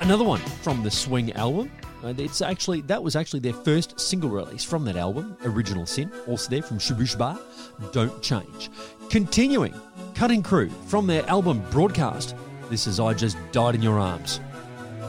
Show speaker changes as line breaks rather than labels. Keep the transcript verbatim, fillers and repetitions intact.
Another one from the Swing album. Uh, it's actually that was actually their first single release from that album, Original Sin. Also there from Shaboosh Bar, Don't Change. Continuing, Cutting Crew from their album Broadcast. This is I Just Died in Your Arms.